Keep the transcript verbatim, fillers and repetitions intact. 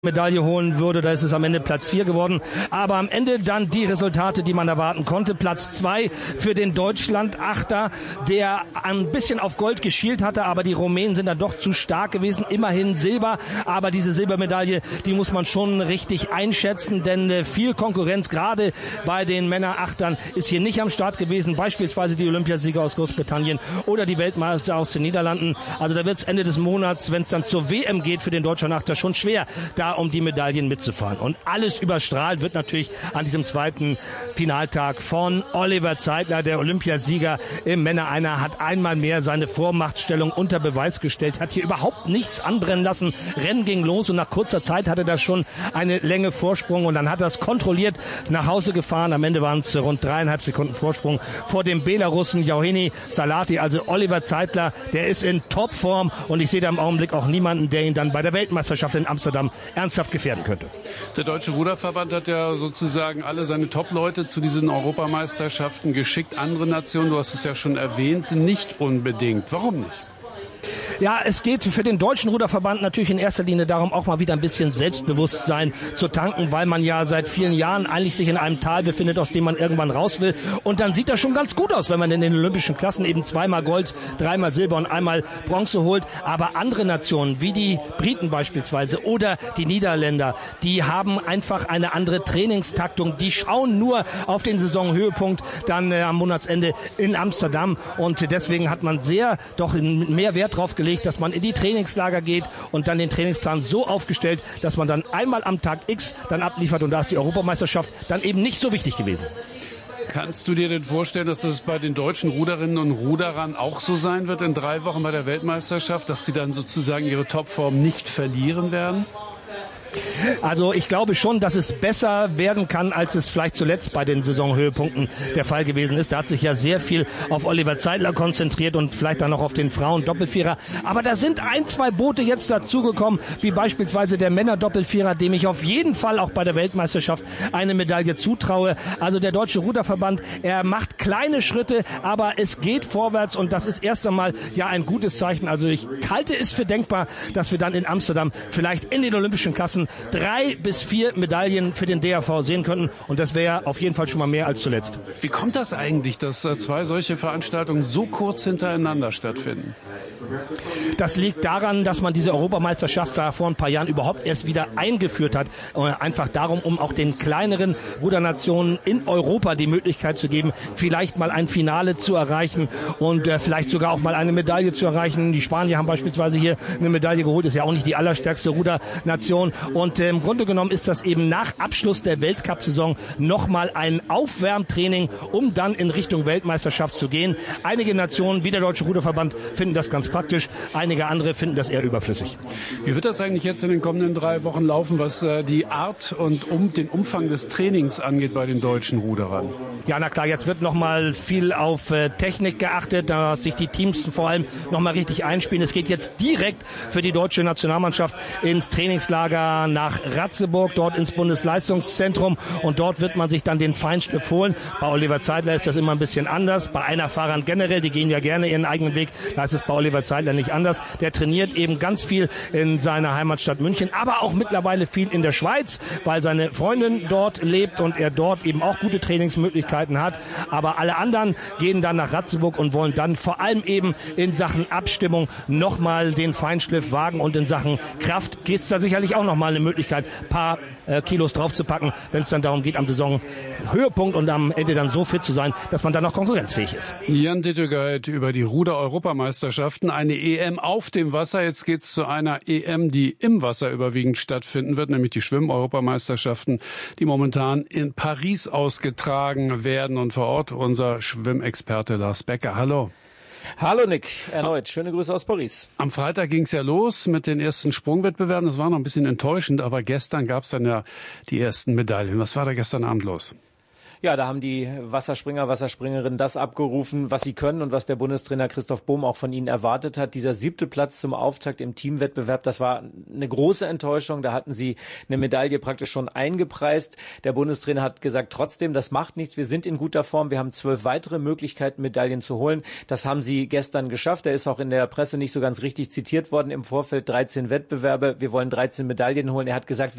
Medaille holen würde, da ist es am Ende Platz vier geworden, aber am Ende dann die Resultate, die man erwarten konnte. Platz zwei für den Deutschland-Achter, der ein bisschen auf Gold geschielt hatte, aber die Rumänen sind dann doch zu stark gewesen, immerhin Silber, aber diese Silbermedaille, die muss man schon richtig einschätzen, denn viel Konkurrenz, gerade bei den Männerachtern, ist hier nicht am Start gewesen, beispielsweise die Olympiasieger aus Großbritannien oder die Weltmeister aus den Niederlanden. Also da wird es Ende des Monats, wenn es dann zur W M geht, für den Deutschland-Achter schon schwer, da um die Medaillen mitzufahren. Und alles überstrahlt wird natürlich an diesem zweiten Finaltag von Oliver Zeitler, der Olympiasieger im Männer-Einer, hat einmal mehr seine Vormachtstellung unter Beweis gestellt, hat hier überhaupt nichts anbrennen lassen. Rennen ging los und nach kurzer Zeit hatte er schon eine Länge Vorsprung und dann hat er es kontrolliert nach Hause gefahren. Am Ende waren es rund dreieinhalb Sekunden Vorsprung vor dem Belarussen Jauheni Salati. Also Oliver Zeitler, der ist in Topform und ich sehe da im Augenblick auch niemanden, der ihn dann bei der Weltmeisterschaft in Amsterdam ernsthaft gefährden könnte. Der Deutsche Ruderverband hat ja sozusagen alle seine Top-Leute zu diesen Europameisterschaften geschickt. Andere Nationen, du hast es ja schon erwähnt, nicht unbedingt. Warum nicht? Ja, es geht für den Deutschen Ruderverband natürlich in erster Linie darum, auch mal wieder ein bisschen Selbstbewusstsein zu tanken, weil man ja seit vielen Jahren eigentlich sich in einem Tal befindet, aus dem man irgendwann raus will. Und dann sieht das schon ganz gut aus, wenn man in den olympischen Klassen eben zweimal Gold, dreimal Silber und einmal Bronze holt. Aber andere Nationen, wie die Briten beispielsweise oder die Niederländer, die haben einfach eine andere Trainingstaktung. Die schauen nur auf den Saisonhöhepunkt dann äh, am Monatsende in Amsterdam. Und deswegen hat man sehr doch mehr Wert drauf gelegt, dass man in die Trainingslager geht und dann den Trainingsplan so aufgestellt, dass man dann einmal am Tag X dann abliefert und da ist die Europameisterschaft dann eben nicht so wichtig gewesen. Kannst du dir denn vorstellen, dass das bei den deutschen Ruderinnen und Ruderern auch so sein wird in drei Wochen bei der Weltmeisterschaft, dass die dann sozusagen ihre Topform nicht verlieren werden? Also ich glaube schon, dass es besser werden kann, als es vielleicht zuletzt bei den Saisonhöhepunkten der Fall gewesen ist. Da hat sich ja sehr viel auf Oliver Zeitler konzentriert und vielleicht dann noch auf den Frauen-Doppelvierer. Aber da sind ein, zwei Boote jetzt dazugekommen, wie beispielsweise der Männer-Doppelvierer, dem ich auf jeden Fall auch bei der Weltmeisterschaft eine Medaille zutraue. Also der Deutsche Ruderverband, er macht kleine Schritte, aber es geht vorwärts und das ist erst einmal ja ein gutes Zeichen. Also ich halte es für denkbar, dass wir dann in Amsterdam vielleicht in den olympischen Klassen drei bis vier Medaillen für den D R V sehen könnten. Und das wäre auf jeden Fall schon mal mehr als zuletzt. Wie kommt das eigentlich, dass zwei solche Veranstaltungen so kurz hintereinander stattfinden? Das liegt daran, dass man diese Europameisterschaft vor ein paar Jahren überhaupt erst wieder eingeführt hat. Einfach darum, um auch den kleineren Rudernationen in Europa die Möglichkeit zu geben, vielleicht mal ein Finale zu erreichen und äh, vielleicht sogar auch mal eine Medaille zu erreichen. Die Spanier haben beispielsweise hier eine Medaille geholt, ist ja auch nicht die allerstärkste Rudernation. Und äh, im Grunde genommen ist das eben nach Abschluss der Weltcup-Saison nochmal ein Aufwärmtraining, um dann in Richtung Weltmeisterschaft zu gehen. Einige Nationen, wie der Deutsche Ruderverband, finden das ganz praktisch. Einige andere finden das eher überflüssig. Wie wird das eigentlich jetzt in den kommenden drei Wochen laufen, was äh, die Art und um den Umfang des Trainings angeht bei den deutschen Ruderern? Ja, na klar, jetzt wird nochmal viel auf äh, Technik geachtet, dass sich die Teams vor allem nochmal richtig einspielen. Es geht jetzt direkt für die deutsche Nationalmannschaft ins Trainingslager nach Ratzeburg, dort ins Bundesleistungszentrum und dort wird man sich dann den Feinschliff holen. Bei Oliver Zeitler ist das immer ein bisschen anders. Bei Einerfahrern generell, die gehen ja gerne ihren eigenen Weg, da ist es bei Oliver Zeitler nicht anders. Der trainiert eben ganz viel in seiner Heimatstadt München, aber auch mittlerweile viel in der Schweiz, weil seine Freundin dort lebt und er dort eben auch gute Trainingsmöglichkeiten hat. Aber alle anderen gehen dann nach Ratzeburg und wollen dann vor allem eben in Sachen Abstimmung nochmal den Feinschliff wagen und in Sachen Kraft geht es da sicherlich auch nochmal eine Möglichkeit, ein paar äh, Kilos draufzupacken, wenn es dann darum geht, am Saisonhöhepunkt und am Ende dann so fit zu sein, dass man dann noch konkurrenzfähig ist. Jan Dittegeit über die Ruder-Europameisterschaften. Eine E M auf dem Wasser. Jetzt geht's zu einer E M, die im Wasser überwiegend stattfinden wird, nämlich die Schwimm-Europameisterschaften, die momentan in Paris ausgetragen werden. Und vor Ort unser Schwimmexperte Lars Becker. Hallo. Hallo Nick, erneut. Schöne Grüße aus Paris. Am Freitag ging's ja los mit den ersten Sprungwettbewerben. Das war noch ein bisschen enttäuschend, aber gestern gab's dann ja die ersten Medaillen. Was war da gestern Abend los? Ja, da haben die Wasserspringer, Wasserspringerinnen das abgerufen, was sie können und was der Bundestrainer Christoph Bohm auch von ihnen erwartet hat. Dieser siebte Platz zum Auftakt im Teamwettbewerb, das war eine große Enttäuschung. Da hatten sie eine Medaille praktisch schon eingepreist. Der Bundestrainer hat gesagt, trotzdem, das macht nichts. Wir sind in guter Form. Wir haben zwölf weitere Möglichkeiten, Medaillen zu holen. Das haben sie gestern geschafft. Er ist auch in der Presse nicht so ganz richtig zitiert worden im Vorfeld. dreizehn Wettbewerbe. Wir wollen dreizehn Medaillen holen. Er hat gesagt,